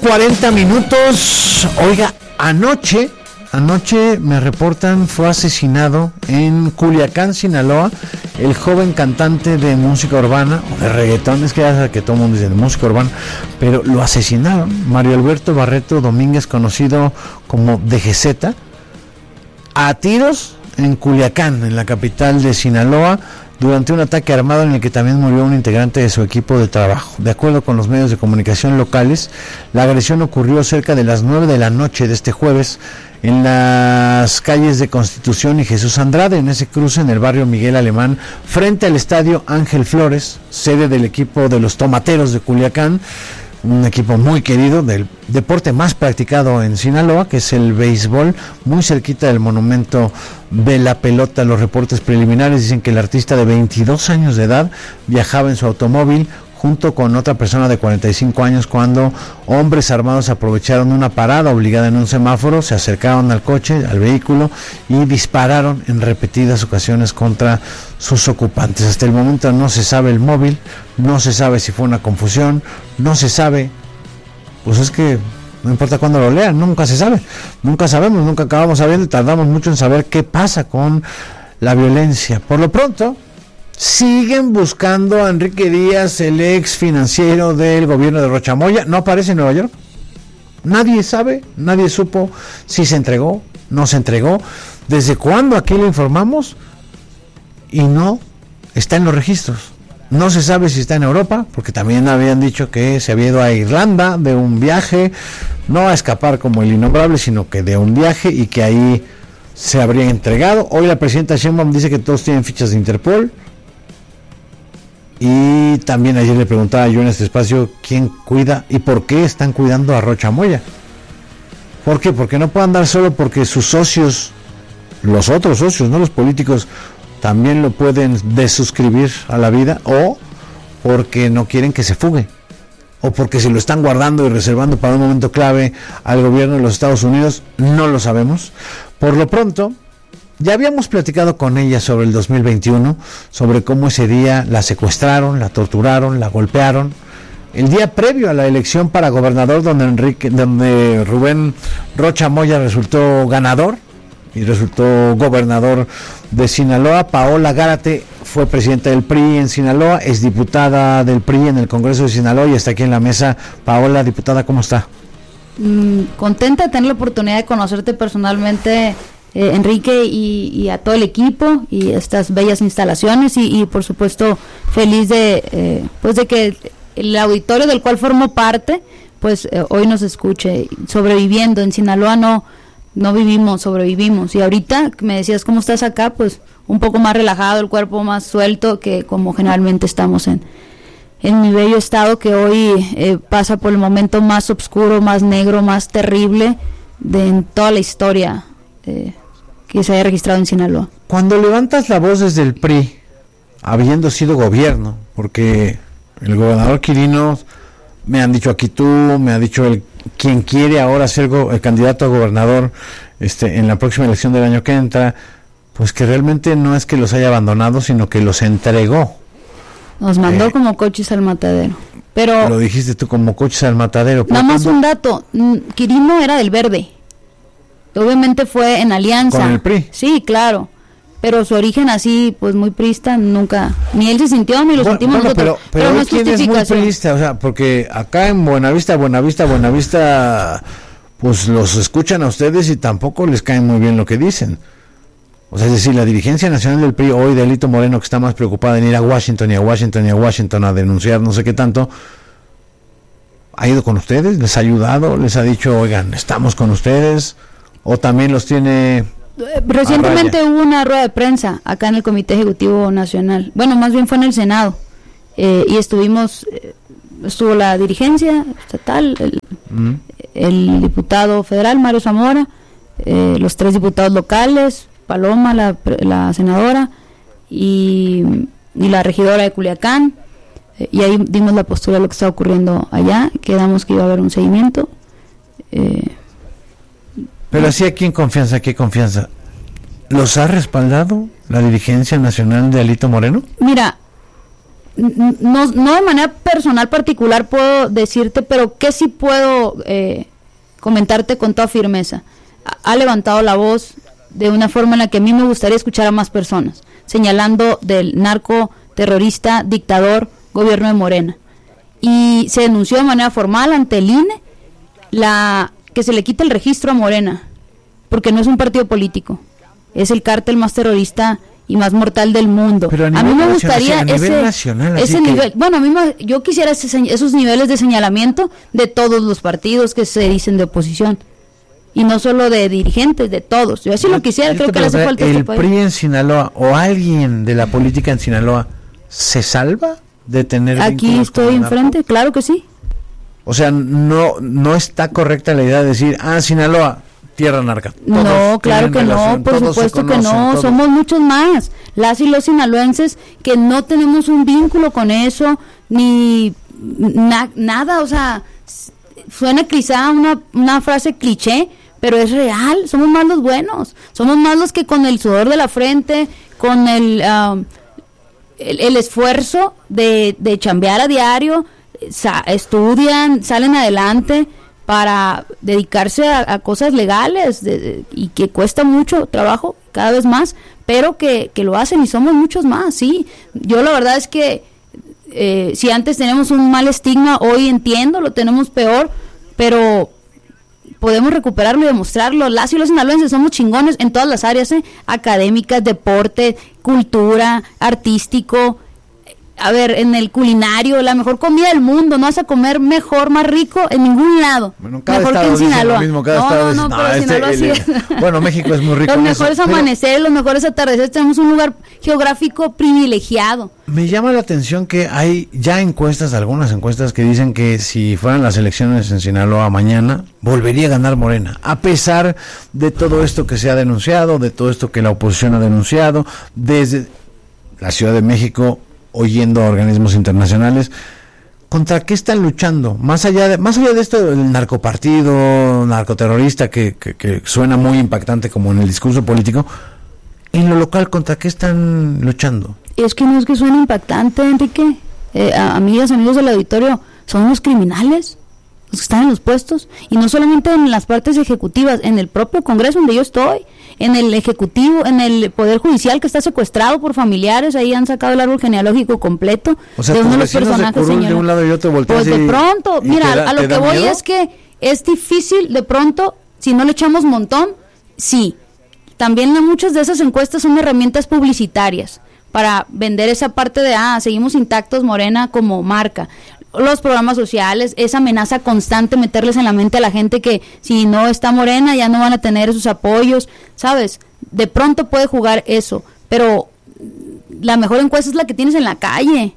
6:40. Oiga, anoche me reportan fue asesinado en Culiacán, Sinaloa, el joven cantante de música urbana o de reggaetón, es que ya sabe que todo el mundo dice de música urbana, pero lo asesinaron. Mario Alberto Barreto Domínguez, conocido como DGZ, a tiros en Culiacán, en la capital de Sinaloa, durante un ataque armado en el que también murió un integrante de su equipo de trabajo. De acuerdo con los medios de comunicación locales, la agresión ocurrió cerca de las 9 de la noche de este jueves en las calles de Constitución y Jesús Andrade, en ese cruce en el barrio Miguel Alemán, frente al estadio Ángel Flores, sede del equipo de los Tomateros de Culiacán, un equipo muy querido, del deporte más practicado en Sinaloa, que es el béisbol, muy cerquita del monumento de la pelota. Los reportes preliminares dicen que el artista de 22 años de edad viajaba en su automóvil junto con otra persona de 45 años cuando hombres armados aprovecharon una parada obligada en un semáforo, se acercaron al coche, al vehículo, y dispararon en repetidas ocasiones contra sus ocupantes. Hasta el momento no se sabe el móvil, no se sabe si fue una confusión, no se sabe, pues es que no importa cuándo lo lean, nunca se sabe, nunca sabemos, nunca acabamos sabiendo y tardamos mucho en saber qué pasa con la violencia. Por lo pronto, siguen buscando a Enrique Díaz, el ex financiero del gobierno de Rocha Moya. No aparece en Nueva York. Nadie sabe, nadie supo si se entregó, no se entregó. ¿Desde cuándo aquí lo informamos? Y no está en los registros. No se sabe si está en Europa, porque también habían dicho que se había ido a Irlanda de un viaje, no a escapar como el innombrable, sino que de un viaje, y que ahí se habría entregado. Hoy la presidenta Sheinbaum dice que todos tienen fichas de Interpol. Y también ayer le preguntaba yo en este espacio quién cuida y por qué están cuidando a Rocha Moya. ¿Por qué? Porque no pueden andar solo porque sus socios, los otros socios, no los políticos, también lo pueden desuscribir a la vida, o porque no quieren que se fugue, o porque se lo están guardando y reservando para un momento clave al gobierno de los Estados Unidos. No lo sabemos. Por lo pronto, ya habíamos platicado con ella sobre el 2021, sobre cómo ese día la secuestraron, la torturaron, la golpearon. El día previo a la elección para gobernador, donde Rubén Rocha Moya resultó ganador y resultó gobernador de Sinaloa. Paola Gárate fue presidenta del PRI en Sinaloa, es diputada del PRI en el Congreso de Sinaloa y está aquí en la mesa. Paola, diputada, ¿cómo está? Contenta de tener la oportunidad de conocerte personalmente, Enrique, y a todo el equipo y estas bellas instalaciones, y por supuesto feliz de que el auditorio del cual formo parte hoy nos escuche. Sobreviviendo en Sinaloa no vivimos, sobrevivimos, y ahorita me decías cómo estás acá, pues un poco más relajado, el cuerpo más suelto que como generalmente estamos en mi bello estado, que hoy pasa por el momento más oscuro, más negro, más terrible en toda la historia que se haya registrado en Sinaloa. Cuando levantas la voz desde el PRI, habiendo sido gobierno, porque el gobernador Quirino, me han dicho aquí tú, me ha dicho quien quiere ahora ser el candidato a gobernador en la próxima elección del año que entra, pues que realmente no es que los haya abandonado, sino que los entregó. Nos mandó como coches al matadero. Pero lo dijiste tú, como coches al matadero. Nada más un dato, Quirino era del Verde. Obviamente fue en alianza. ¿Con el PRI? Sí, claro. Pero su origen así, pues muy priista, nunca, ni él se sintió, ni lo sentimos nosotros. Pero no es ¿quién es muy priista? O sea, porque acá en Buenavista, pues los escuchan a ustedes y tampoco les cae muy bien lo que dicen. O sea, es decir, la dirigencia nacional del PRI hoy, de Alito Moreno, que está más preocupada en ir a Washington a denunciar no sé qué tanto, ¿ha ido con ustedes? ¿Les ha ayudado? ¿Les ha dicho, oigan, estamos con ustedes? ¿O también los tiene...? Recientemente hubo una rueda de prensa acá en el Comité Ejecutivo Nacional. Bueno, más bien fue en el Senado. Y estuvo la dirigencia estatal, el diputado federal, Mario Zamora, los 3 diputados locales, Paloma, la senadora, y la regidora de Culiacán. Y ahí dimos la postura de lo que está ocurriendo allá. Quedamos que iba a haber un seguimiento. Pero así, aquí en confianza, ¿qué confianza? ¿Los ha respaldado la dirigencia nacional de Alito Moreno? Mira, no de manera personal particular puedo decirte, pero que sí puedo comentarte con toda firmeza. Ha levantado la voz de una forma en la que a mí me gustaría escuchar a más personas, señalando del narco terrorista, dictador, gobierno de Morena. Y se denunció de manera formal ante el INE que se le quite el registro a Morena, porque no es un partido político, es el cártel más terrorista y más mortal del mundo. Pero a mí me gustaría ese nivel, bueno, yo quisiera esos niveles de señalamiento de todos los partidos que se dicen de oposición, y no solo de dirigentes, de todos. Yo así lo quisiera, creo que le hace falta el PRI en Sinaloa o alguien de la política en Sinaloa ¿se salva de tener aquí estoy enfrente? Claro que sí. O sea, no está correcta la idea de decir, Sinaloa, tierra narca. No, claro que no, por supuesto que no, somos muchos más, las y los sinaloenses que no tenemos un vínculo con eso, ni nada, o sea, suena quizá una frase cliché, pero es real, somos más los buenos, somos más los que con el sudor de la frente, con el esfuerzo de chambear a diario, estudian, salen adelante para dedicarse a cosas legales y que cuesta mucho trabajo, cada vez más, pero que lo hacen y somos muchos más, sí. Yo la verdad es que si antes tenemos un mal estigma, hoy entiendo, lo tenemos peor, pero podemos recuperarlo y demostrarlo. Las y los sinaloenses somos chingones en todas las áreas, académicas, deporte, cultura, artístico. A ver, en el culinario, la mejor comida del mundo, no vas a comer mejor, más rico en ningún lado. Bueno, cada mejor estado que en Sinaloa. Mismo, pero Sinaloa sí. Bueno, México es muy rico. Los mejores amaneceres, los mejores atardeceres, tenemos un lugar geográfico privilegiado. Me llama la atención que hay ya algunas encuestas que dicen que si fueran las elecciones en Sinaloa mañana, volvería a ganar Morena, a pesar de todo esto que se ha denunciado, de todo esto que la oposición ha denunciado, desde la Ciudad de México, oyendo a organismos internacionales. ¿Contra qué están luchando? Más allá de esto del narcopartido, narcoterrorista, que suena muy impactante como en el discurso político, en lo local, ¿contra qué están luchando? Es que no es que suene impactante, Enrique. Amigas, amigos del auditorio, son los criminales los que están en los puestos, y no solamente en las partes ejecutivas, en el propio Congreso donde yo estoy, en el Ejecutivo, en el Poder Judicial, que está secuestrado por familiares. Ahí han sacado el árbol genealógico completo, o sea, de uno de los personajes, de un lado y otro, pues de pronto, mira, a lo que voy es que es difícil de pronto, si no le echamos montón, sí. También muchas de esas encuestas son herramientas publicitarias para vender esa parte de, seguimos intactos Morena como marca. Los programas sociales, esa amenaza constante, meterles en la mente a la gente que si no está Morena ya no van a tener esos apoyos, ¿sabes? De pronto puede jugar eso, pero la mejor encuesta es la que tienes en la calle.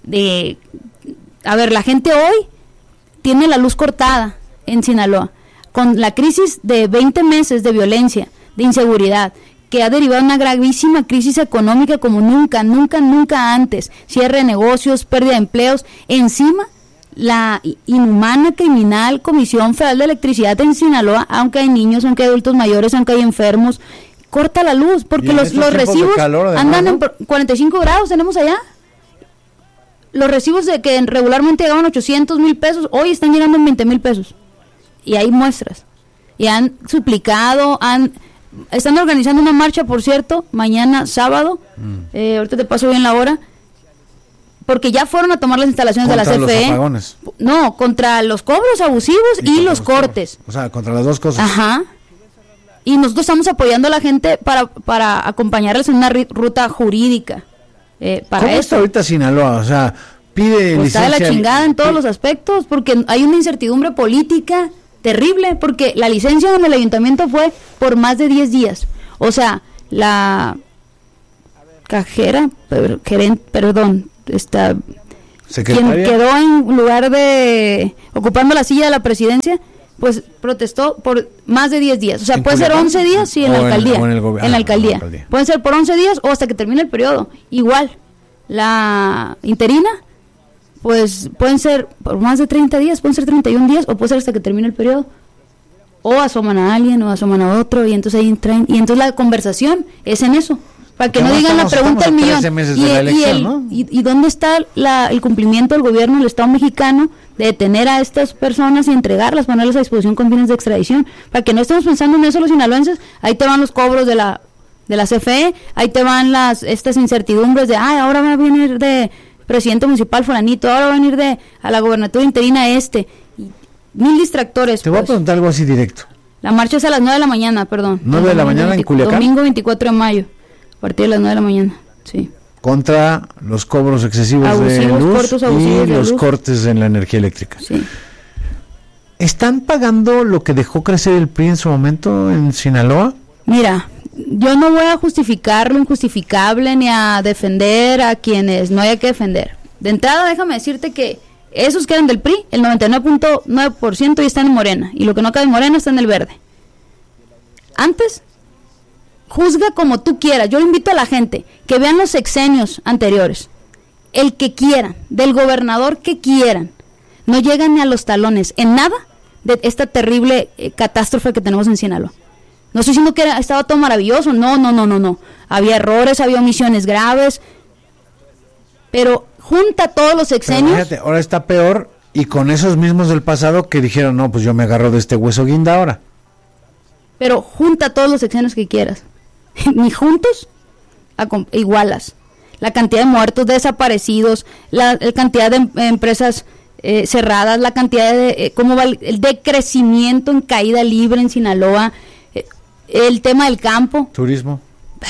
A ver, la gente hoy tiene la luz cortada en Sinaloa, con la crisis de 20 meses de violencia, de inseguridad, que ha derivado en una gravísima crisis económica como nunca antes, cierre de negocios, pérdida de empleos, encima la inhumana, criminal Comisión Federal de Electricidad en Sinaloa, aunque hay niños, aunque hay adultos mayores, aunque hay enfermos, corta la luz, porque los recibos andan en 45 grados, tenemos allá. Los recibos de que regularmente llegaban 800,000 pesos, hoy están llegando en 20,000 pesos, y hay muestras, y han suplicado, están organizando una marcha, por cierto, mañana sábado, ahorita te paso bien la hora, porque ya fueron a tomar las instalaciones de la CFE. ¿Contra los apagones? No, contra los cobros abusivos y los cortes. O sea, contra las dos cosas. Ajá. Y nosotros estamos apoyando a la gente para acompañarles en una ruta jurídica. ¿Cómo está ahorita Sinaloa? O sea, pide pues licencia. Está de la chingada en todos los aspectos, porque hay una incertidumbre política terrible, porque la licencia en el ayuntamiento fue por más de 10 días. O sea, la quien quedó en lugar de ocupando la silla de la presidencia, pues protestó por más de 10 días. O sea, puede ser 11 días, sí, en la alcaldía. En la alcaldía. Pueden ser por 11 días o hasta que termine el periodo. Igual, la interina, pues pueden ser por más de 30 días, pueden ser 31 días o puede ser hasta que termine el periodo. O asoman a alguien o asoman a otro y entonces ahí entran. Y entonces la conversación es en eso. Para que no digan la pregunta del millón. ¿Y dónde está el cumplimiento del gobierno del Estado mexicano de detener a estas personas y entregarlas, ponerlas a disposición con fines de extradición? Para que no estemos pensando en eso los sinaloenses. Ahí te van los cobros de la CFE, ahí te van estas incertidumbres de, ahora va a venir de presidente municipal fulanito, ahora va a venir a la gobernatura interina y mil distractores. Te voy a preguntar algo así directo. La marcha es a las 9 de la mañana, perdón. 9 de la mañana en Culiacán. Domingo 24 de mayo. A partir de las 9 de la mañana, sí. Contra los cobros excesivos abusivos, de luz y los cortes en la energía eléctrica. Sí. ¿Están pagando lo que dejó crecer el PRI en su momento en Sinaloa? Mira, yo no voy a justificar lo injustificable ni a defender a quienes no haya que defender. De entrada, déjame decirte que esos que eran del PRI, el 99.9% ya están en Morena. Y lo que no cabe en Morena está en el verde. Antes... juzga como tú quieras. Yo invito a la gente que vean los sexenios anteriores, el que quieran, del gobernador que quieran, no llegan ni a los talones en nada de esta terrible catástrofe que tenemos en Sinaloa. No estoy diciendo que estaba todo maravilloso, no, había errores, había omisiones graves, pero junta todos los sexenios. Pero fíjate, ahora está peor, y con esos mismos del pasado que dijeron, no, pues yo me agarro de este hueso guinda ahora. Pero junta todos los sexenios que quieras. Ni juntos igualas la cantidad de muertos, desaparecidos, la cantidad de empresas cerradas, la cantidad de cómo va el decrecimiento en caída libre en Sinaloa, el tema del campo, turismo.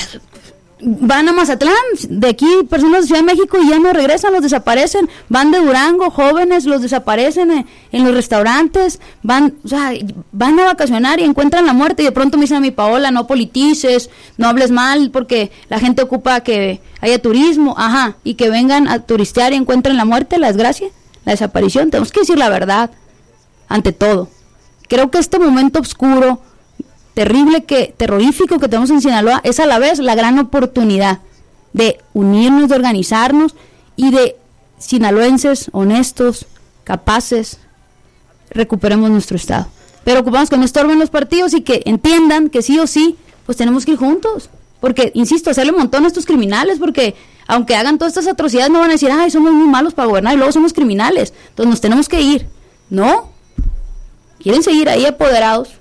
Van a Mazatlán, de aquí personas de Ciudad de México y ya no regresan, los desaparecen, van de Durango, jóvenes, los desaparecen en los restaurantes, van a vacacionar y encuentran la muerte y de pronto me dicen a mi Paola, no politices, no hables mal porque la gente ocupa que haya turismo, y que vengan a turistear y encuentren la muerte, la desgracia, la desaparición. Tenemos que decir la verdad ante todo. Creo que este momento oscuro, terrible, terrorífico que tenemos en Sinaloa es a la vez la gran oportunidad de unirnos, de organizarnos y de sinaloenses honestos, capaces, recuperemos nuestro estado. Pero ocupamos que no estorben los partidos y que entiendan que sí o sí, pues tenemos que ir juntos. Porque, insisto, hacerle un montón a estos criminales, porque aunque hagan todas estas atrocidades no van a decir, somos muy malos para gobernar y luego somos criminales. Entonces nos tenemos que ir. ¿No? ¿Quieren seguir ahí apoderados?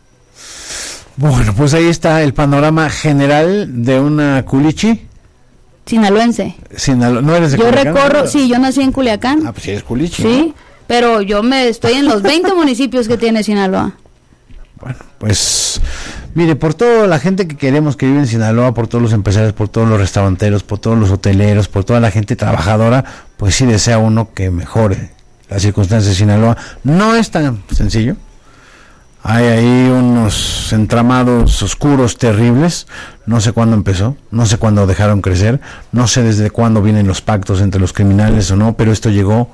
Bueno, pues ahí está el panorama general de una culichi. Sinaloense. ¿No eres de Culiacán? Sí, yo nací en Culiacán. Pues sí eres culichi. Sí, ¿no? Pero yo estoy en los 20 municipios que tiene Sinaloa. Bueno, pues mire, por toda la gente que queremos que vive en Sinaloa, por todos los empresarios, por todos los restauranteros, por todos los hoteleros, por toda la gente trabajadora, pues sí desea uno que mejore las circunstancias de Sinaloa. No es tan sencillo. Hay ahí unos entramados oscuros terribles, no sé cuándo empezó, no sé cuándo dejaron crecer, no sé desde cuándo vienen los pactos entre los criminales o no, pero esto llegó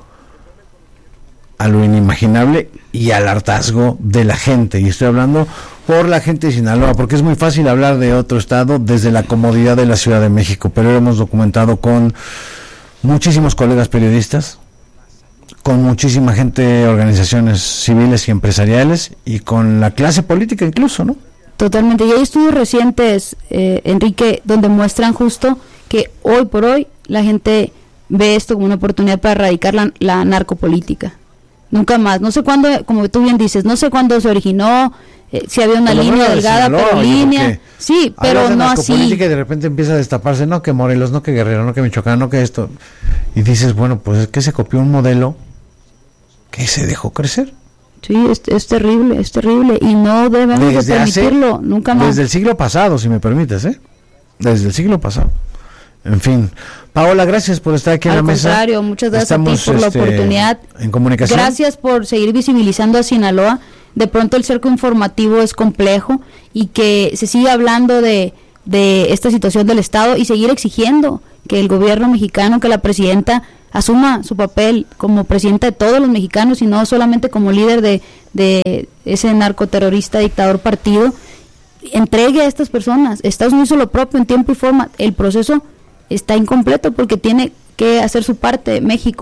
a lo inimaginable y al hartazgo de la gente, y estoy hablando por la gente de Sinaloa, porque es muy fácil hablar de otro estado desde la comodidad de la Ciudad de México, pero hemos documentado con muchísimos colegas periodistas, con muchísima gente, organizaciones civiles y empresariales, y con la clase política incluso, ¿no? Totalmente, y hay estudios recientes, Enrique, donde muestran justo que hoy por hoy la gente ve esto como una oportunidad para erradicar la narcopolítica. Nunca más, no sé cuándo, como tú bien dices, no sé cuándo se originó, si había una línea delgada, Sinaloa, pero línea, sí, pero no así. Y de repente empieza a destaparse, no que Morelos, no que Guerrero, no que Michoacán, no que esto, y dices, bueno, pues es que se copió un modelo que se dejó crecer. Sí, es terrible, y no debemos de permitirlo, nunca más. Desde el siglo pasado, si me permites, desde el siglo pasado. En fin, Paola, gracias por estar aquí en la mesa. Al contrario, muchas gracias a ti por la oportunidad. En comunicación. Gracias por seguir visibilizando a Sinaloa. De pronto el cerco informativo es complejo y que se siga hablando de esta situación del Estado y seguir exigiendo que el gobierno mexicano, que la presidenta asuma su papel como presidenta de todos los mexicanos y no solamente como líder de ese narcoterrorista dictador partido. Entregue a estas personas. Estados Unidos hizo lo propio en tiempo y forma. El proceso está incompleto porque tiene que hacer su parte México.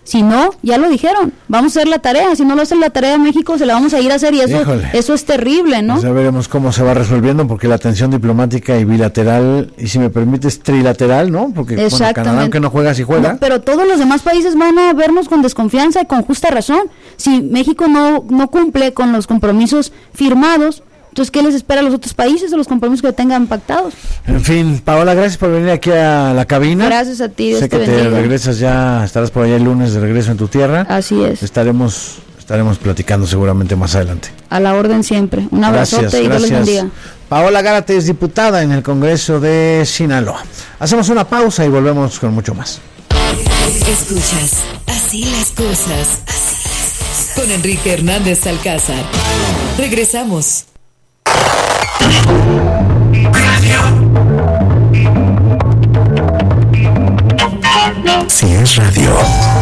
Si no, ya lo dijeron, vamos a hacer la tarea. Si no lo hacen la tarea México, se la vamos a ir a hacer y eso es terrible, ¿no? Pues ya veremos cómo se va resolviendo, porque la tensión diplomática y bilateral, y si me permites, trilateral, ¿no? Porque bueno, Canadá, aunque no juega, sí juega. No, pero todos los demás países van a vernos con desconfianza y con justa razón. Si México no cumple con los compromisos firmados, entonces, ¿qué les espera a los otros países o los compromisos que tengan pactados? En fin, Paola, gracias por venir aquí a la cabina. Gracias a ti, Dios sé que te regresas ya, estarás por allá el lunes de regreso en tu tierra. Así es. Estaremos platicando seguramente más adelante. A la orden siempre. Un abrazote y Dios les bendiga. Paola Gárate es diputada en el Congreso de Sinaloa. Hacemos una pausa y volvemos con mucho más. Escuchas Así las cosas. Con Enrique Hernández Alcázar. Regresamos. Radio. Si es radio,